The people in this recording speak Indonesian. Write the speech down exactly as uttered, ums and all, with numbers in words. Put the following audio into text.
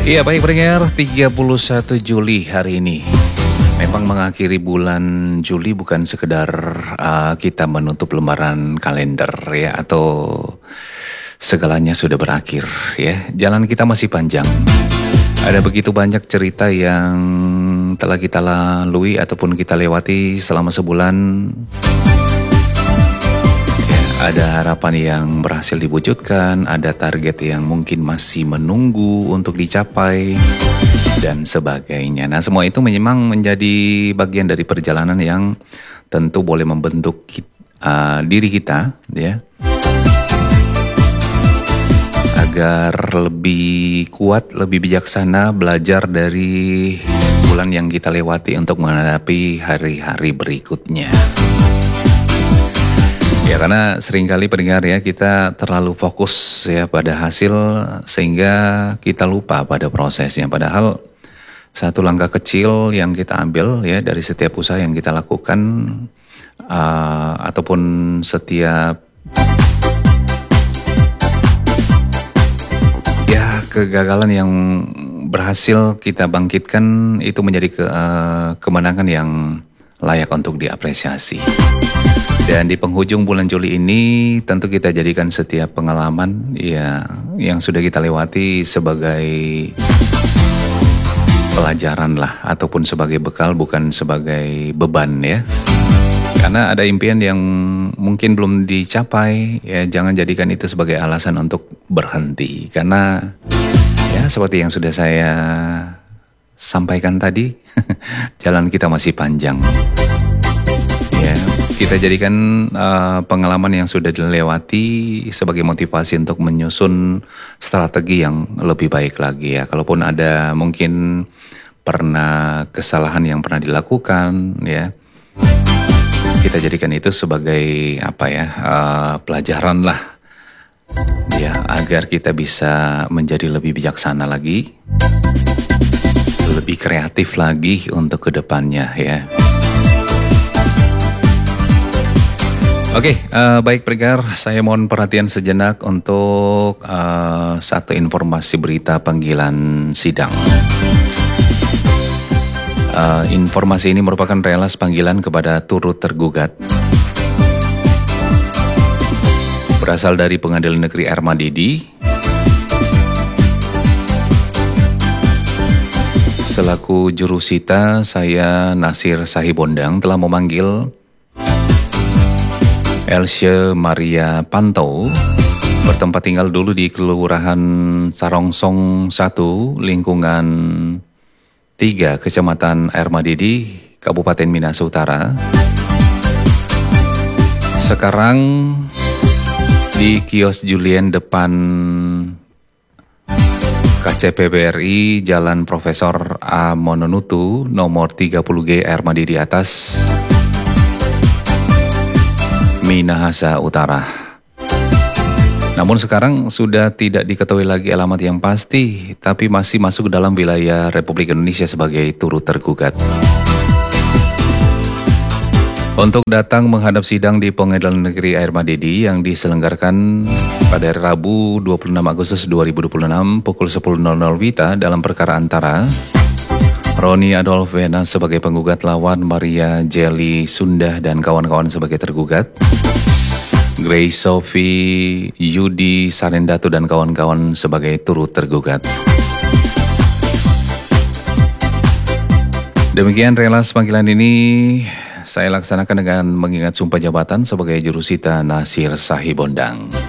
Iya baik pendengar, tiga puluh satu Juli hari ini. Memang mengakhiri bulan Juli bukan sekedar uh, kita menutup lembaran kalender ya, atau segalanya sudah berakhir ya. Jalan kita masih panjang. Ada begitu banyak cerita yang telah kita lalui ataupun kita lewati selama sebulan. Ada harapan yang berhasil diwujudkan, ada target yang mungkin masih menunggu untuk dicapai, dan sebagainya. Nah, semua itu memang menjadi bagian dari perjalanan yang tentu boleh membentuk kita, uh, diri kita, ya, agar lebih kuat, lebih bijaksana, belajar dari bulan yang kita lewati untuk menghadapi hari-hari berikutnya. Ya, karena seringkali pendengar ya, kita terlalu fokus ya pada hasil sehingga kita lupa pada prosesnya. Padahal satu langkah kecil yang kita ambil ya dari setiap usaha yang kita lakukan uh, ataupun setiap ya kegagalan yang berhasil kita bangkitkan itu menjadi ke, uh, kemenangan yang layak untuk diapresiasi. Dan di penghujung bulan Juli ini tentu kita jadikan setiap pengalaman ya yang sudah kita lewati sebagai pelajaran lah, ataupun sebagai bekal, bukan sebagai beban ya. Karena ada impian yang mungkin belum dicapai ya, jangan jadikan itu sebagai alasan untuk berhenti. Karena ya seperti yang sudah saya sampaikan tadi, jalan kita masih panjang. Ya, kita jadikan uh, pengalaman yang sudah dilewati sebagai motivasi untuk menyusun strategi yang lebih baik lagi ya. Kalaupun ada mungkin pernah kesalahan yang pernah dilakukan ya, kita jadikan itu sebagai apa ya, uh, pelajaran lah ya, agar kita bisa menjadi lebih bijaksana lagi, lebih kreatif lagi untuk kedepannya ya. Oke, uh, baik pendengar, saya mohon perhatian sejenak untuk uh, satu informasi berita panggilan sidang. Uh, informasi ini merupakan relas panggilan kepada turut tergugat. Berasal dari Pengadilan Negeri Ermadidi. Selaku jurusita, saya Nasir Sahibondang telah memanggil Elsya Maria Pantau, bertempat tinggal dulu di Kelurahan Sarongsong satu, lingkungan tiga, Kecamatan Ermadidi, Kabupaten Minahasa Utara. Sekarang di kios Julian depan K C P B R I, Jalan Profesor A. Mononutu, nomor tiga puluh G, Ermadidi Atas, Minahasa Utara. Namun sekarang sudah tidak diketahui lagi alamat yang pasti, tapi masih masuk dalam wilayah Republik Indonesia sebagai turut tergugat. Untuk datang menghadap sidang di Pengadilan Negeri Ermadidi yang diselenggarakan pada Rabu dua puluh enam Agustus dua ribu dua puluh enam pukul sepuluh W I B ta dalam perkara antara Roni Adolf Wena sebagai penggugat lawan Maria Jelly Sunda dan kawan-kawan sebagai tergugat, Grace Sophie Yudi Sarendatu dan kawan-kawan sebagai turut tergugat. Demikian relas panggilan ini saya laksanakan dengan mengingat sumpah jabatan sebagai jurusita Nasir Sahibondang.